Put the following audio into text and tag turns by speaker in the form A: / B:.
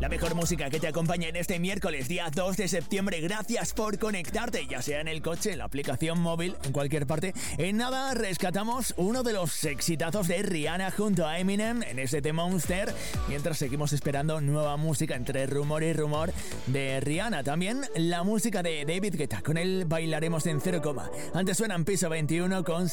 A: La mejor música que te acompaña en este miércoles, día 2 de septiembre. Gracias por conectarte, ya sea en el coche, en la aplicación móvil, en cualquier parte. En nada, rescatamos uno de los exitazos de Rihanna junto a Eminem en ese The Monster, mientras seguimos esperando nueva música entre rumor y rumor de Rihanna. También la música de David Guetta, con él bailaremos en 0, antes suenan Piso 21 con